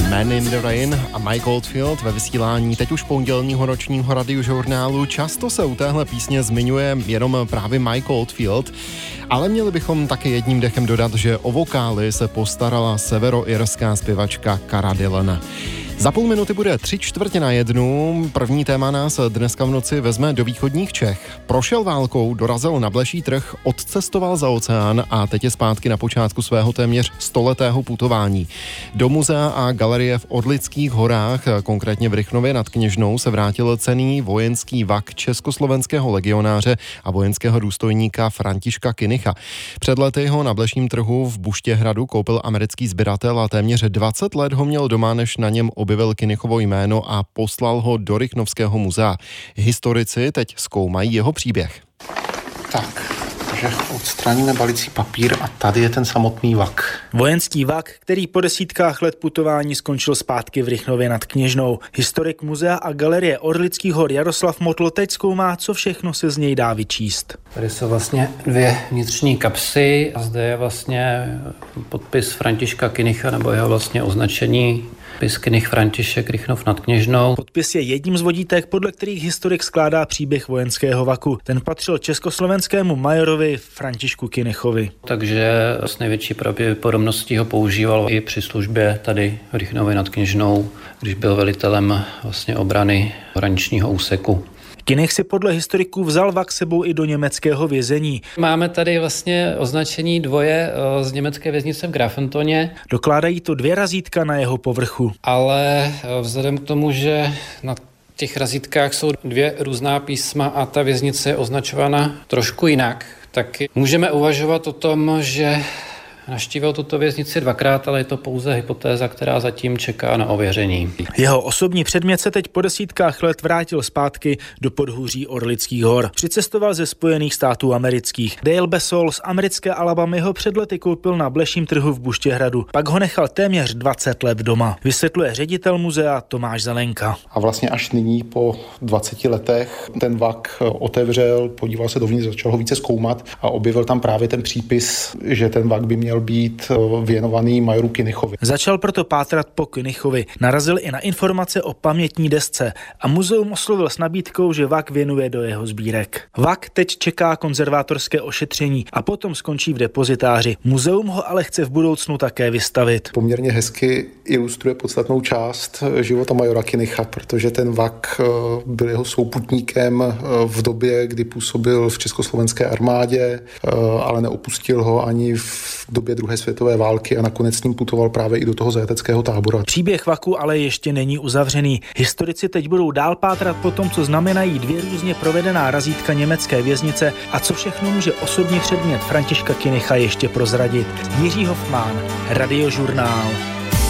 Man in the Rain a Mike Oldfield ve vysílání teď už pondělního ročního radiožurnálu. Často se u téhle písně zmiňuje jenom právě Mike Oldfield, ale měli bychom také jedním dechem dodat, že o vokály se postarala severoirská zpěvačka Cara Dillon. Za půl minuty bude 3:45. První téma nás dneska v noci vezme do východních Čech. Prošel válkou, dorazil na Bleší trh, odcestoval za oceán a teď je zpátky na počátku svého téměř stoletého putování. Do muzea a galerie v Orlických horách, konkrétně v Rychnově nad Kněžnou, se vrátil cenný vojenský vak československého legionáře a vojenského důstojníka Františka Kynicha. Před lety ho na Bleším trhu v Buštěhradu koupil americký sběratel a téměř 20 let ho měl doma, než na něm objevil Kynichovo jméno a poslal ho do Rychnovského muzea. Historici teď zkoumají jeho příběh. Tak, takže odstraníme balicí papír a tady je ten samotný vak. Vojenský vak, který po desítkách let putování skončil zpátky v Rychnově nad Kněžnou. Historik muzea a galerie Orlických hor Jaroslav Motl teď zkoumá, co všechno se z něj dá vyčíst. Tady jsou vlastně dvě vnitřní kapsy a zde je vlastně podpis Františka Kynicha, nebo jeho vlastně označení. Podpis Kynich František, Rychnov nad Kněžnou. Podpis je jedním z vodítek, podle kterých historik skládá příběh vojenského vaku. Ten patřil československému majorovi Františku Kynichovi. Takže s největší pravděpodobností ho používal i při službě tady v Rychnově nad Kněžnou, když byl velitelem vlastně obrany hraničního úseku. Kynich si podle historiků vzal vak sebou i do německého vězení. Máme tady vlastně označení dvoje z německé věznice v Grafentoně. Dokládají to 2 razítka na jeho povrchu. Ale vzhledem k tomu, že na těch razítkách jsou 2 různá písma a ta věznice je označována trošku jinak, tak můžeme uvažovat o tom, že navštívil tuto věznici 2krát, ale je to pouze hypotéza, která zatím čeká na ověření. Jeho osobní předmět se teď po desítkách let vrátil zpátky do podhůří Orlických hor. Přicestoval ze Spojených států amerických. Dale Bessol z americké Alabamy ho před lety koupil na Bleším trhu v Buštěhradu. Pak ho nechal téměř 20 let doma. Vysvětluje ředitel muzea Tomáš Zelenka. A vlastně až nyní po 20 letech ten vak otevřel, podíval se dovnitř, začal ho více zkoumat a objevil tam právě ten přípis, že ten vak by měl být věnovaný majoru Kynichovi. Začal proto pátrat po Kynichovi. Narazil i na informace o pamětní desce a muzeum oslovil s nabídkou, že vak věnuje do jeho sbírek. Vak teď čeká konzervátorské ošetření a potom skončí v depozitáři. Muzeum ho ale chce v budoucnu také vystavit. Poměrně hezky ilustruje podstatnou část života majora Kynicha, protože ten vak byl jeho souputníkem v době, kdy působil v československé armádě, ale neopustil ho ani v době druhé světové války a nakonec s ním putoval právě i do toho zajateckého tábora. Příběh vaku ale ještě není uzavřený. Historici teď budou dál pátrat po tom, co znamenají 2 různě provedená razítka německé věznice a co všechno může osobní předmět Františka Kynicha ještě prozradit. Jiří Hofmann, Radiožurnál.